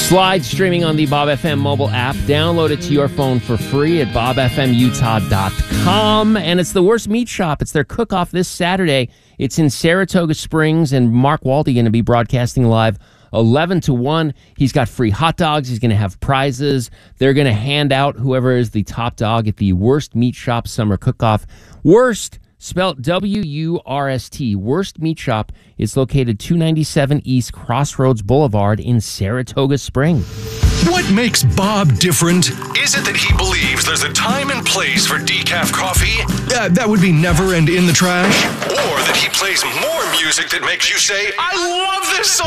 Slide streaming on the Bob FM mobile app. Download it to your phone for free at bobfmutah.com. And it's the Worst Meat Shop. It's their cook-off this Saturday. It's in Saratoga Springs, and Mark Waldy going to be broadcasting live 11 to 1. He's got free hot dogs. He's going to have prizes. They're going to hand out whoever is the top dog at the Worst Meat Shop Summer Cook-Off. Worst, spelled W-U-R-S-T. Worst Meat Shop. It's located 297 East Crossroads Boulevard in Saratoga Springs. What makes Bob different? Is it that he believes there's a time and place for decaf coffee? That would be Never and In the Trash? Or that he plays more music that makes you say, I love this song?